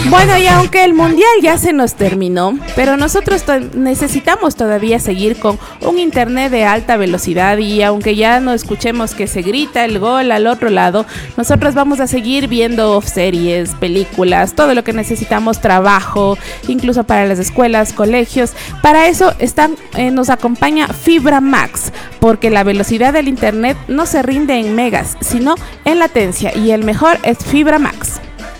Bueno, y aunque el mundial ya se nos terminó, pero nosotros necesitamos todavía seguir con un internet de alta velocidad, y aunque ya no escuchemos que se grita el gol al otro lado, nosotros vamos a seguir viendo series, películas, todo lo que necesitamos, trabajo, incluso para las escuelas, colegios. Para eso nos acompaña Fibra Max, porque la velocidad del internet no se rinde en megas, sino en latencia, y el mejor es Fibra Max.